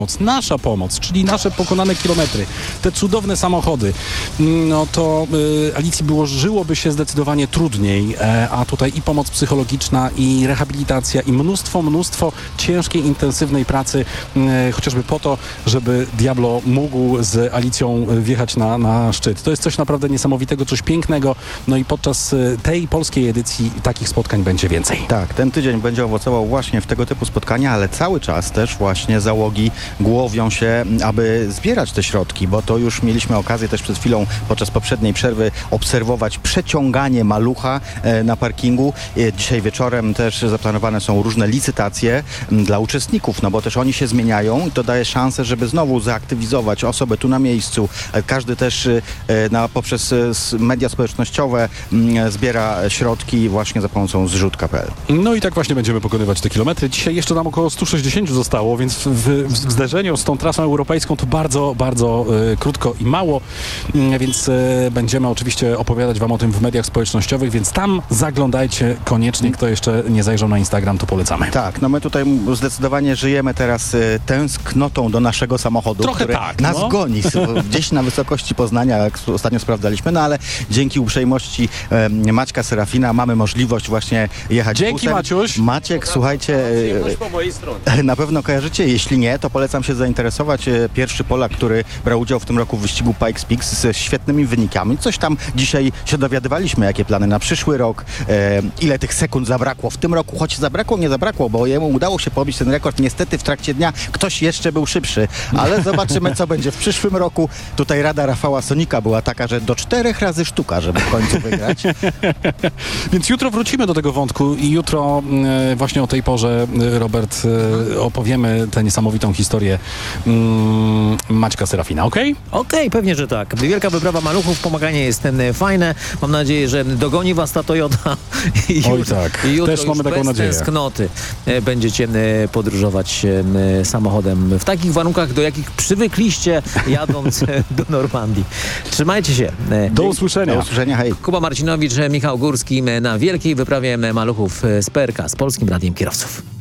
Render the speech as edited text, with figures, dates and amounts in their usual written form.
Nasza pomoc, czyli nasze pokonane kilometry, te cudowne samochody, no to Alicji żyłoby się zdecydowanie trudniej, a tutaj i pomoc psychologiczna, i rehabilitacja, i mnóstwo ciężkiej, intensywnej pracy, chociażby po to, żeby Diablo mógł z Alicją wjechać na szczyt. To jest coś naprawdę niesamowitego, coś pięknego, no i podczas tej polskiej edycji takich spotkań będzie więcej. Tak, ten tydzień będzie owocował właśnie w tego typu spotkania, ale cały czas też właśnie załogi głowią się, aby zbierać te środki, bo to już mieliśmy okazję też przed chwilą podczas poprzedniej przerwy obserwować przeciąganie malucha na parkingu. Dzisiaj wieczorem też zaplanowane są różne licytacje dla uczestników, no bo też oni się zmieniają i to daje szansę, żeby znowu zaaktywizować osobę tu na miejscu. Każdy też poprzez media społecznościowe zbiera środki właśnie za pomocą zrzutka.pl. No i tak właśnie będziemy pokonywać te kilometry. Dzisiaj jeszcze nam około 160 zostało, więc w zderzeniu z tą trasą europejską to bardzo krótko i mało, więc będziemy oczywiście opowiadać wam o tym w mediach społecznościowych, więc tam zaglądajcie koniecznie. Kto jeszcze nie zajrzał na Instagram, to polecamy. Tak, no my tutaj zdecydowanie żyjemy teraz tęsknotą do naszego samochodu, Trochę który tak, nas goni gdzieś na wysokości Poznania, jak ostatnio sprawdzaliśmy, no ale dzięki uprzejmości Maćka Serafina mamy możliwość właśnie jechać Dzięki busem. Maciuś. Maciek, słuchajcie, po mojej stronie. na pewno kojarzycie, jeśli nie, to polecam się zainteresować. Pierwszy Polak, który brał udział w tym roku w wyścigu Pikes Peak ze świetnymi wynikami. Coś tam dzisiaj się dowiadywaliśmy, jakie plany na przyszły rok, ile tych sekund zabrakło w tym roku, choć nie zabrakło, bo jemu udało się pobić ten rekord. Niestety w trakcie dnia ktoś jeszcze był szybszy, ale zobaczymy, co będzie w przyszłym roku. Tutaj rada Rafała Sonika była taka, że do 4 razy sztuka, żeby w końcu wygrać. Więc jutro wrócimy do tego wątku i jutro właśnie o tej porze, Robert, opowiemy tę niesamowitą historię Maćka Serafina, okej? Okej, pewnie, że tak. Wielka wyprawa maluchów, pomaganie jest fajne. Mam nadzieję, że dogoni was ta Toyota. Oj tak, I jutro też mamy taką bez nadzieję. tęsknoty będziecie podróżować samochodem w takich warunkach, do jakich przywykliście jadąc do Normandii. Trzymajcie się. Do usłyszenia. Do usłyszenia, hej. Kuba Marcinowicz, Michał Górski na wielkiej wyprawie maluchów z PRK, z Polskim Radiem Kierowców.